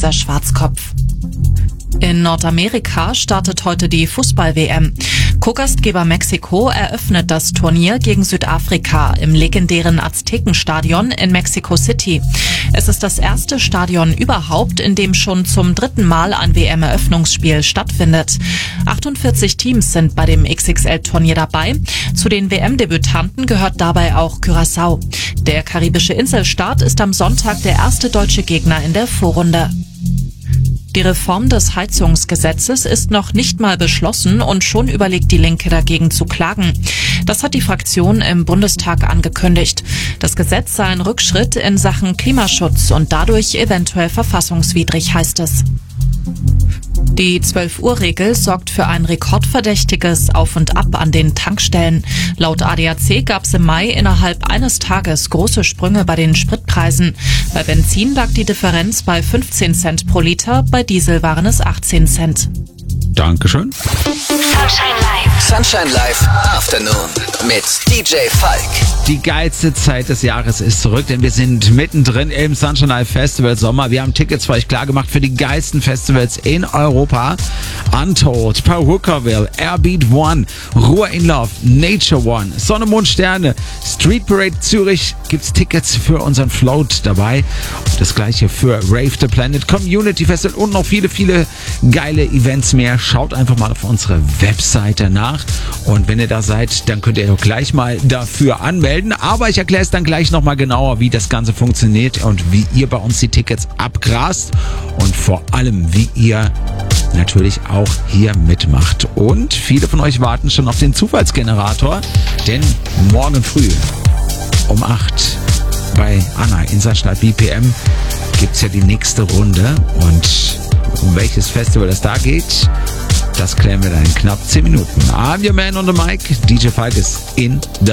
Luisa Schwarzkopf. In Nordamerika startet heute die Fußball-WM. Co-Gastgeber Mexiko eröffnet das Turnier gegen Südafrika im legendären Aztekenstadion in Mexico City. Es ist das erste Stadion überhaupt, in dem schon zum 3. Mal ein WM-Eröffnungsspiel stattfindet. 48 Teams sind bei dem XXL-Turnier dabei. Zu den WM-Debütanten gehört dabei auch Curaçao. Der karibische Inselstaat ist am Sonntag der erste deutsche Gegner in der Vorrunde. Die Reform des Heizungsgesetzes ist noch nicht mal beschlossen und schon überlegt die Linke dagegen zu klagen. Das hat die Fraktion im Bundestag angekündigt. Das Gesetz sei ein Rückschritt in Sachen Klimaschutz und dadurch eventuell verfassungswidrig, heißt es. Die 12-Uhr-Regel sorgt für ein rekordverdächtiges Auf und Ab an den Tankstellen. Laut ADAC gab es im Mai innerhalb eines Tages große Sprünge bei den Spritpreisen. Bei Benzin lag die Differenz bei 15 Cent pro Liter, bei Diesel waren es 18 Cent. Dankeschön. Sunshine Live Afternoon mit DJ Falk. Die geilste Zeit des Jahres ist zurück, denn wir sind mittendrin im Sunshine Live Festival Sommer. Wir haben Tickets für euch klar gemacht für die geilsten Festivals in Europa. Untold, Perukaville, Airbeat One, Ruhr in Love, Nature One, Sonne, Mond, Sterne, Street Parade Zürich. Gibt's Tickets für unseren Float dabei. Und das gleiche für Rave the Planet, Community Festival und noch viele, viele geile Events mehr. Schaut einfach mal auf unsere Webseite nach. Und wenn ihr da seid, dann könnt ihr auch gleich mal dafür anmelden. Aber ich erkläre es dann gleich nochmal genauer, wie das Ganze funktioniert und wie ihr bei uns die Tickets abgrast. Und vor allem, wie ihr natürlich auch hier mitmacht. Und viele von euch warten schon auf den Zufallsgenerator. Denn morgen früh um 8 bei Anna in Sunshine BPM gibt's ja die nächste Runde. Und um welches Festival es da geht, das klären wir dann in knapp 10 Minuten. I'm your man on the mic. DJ Falk ist in the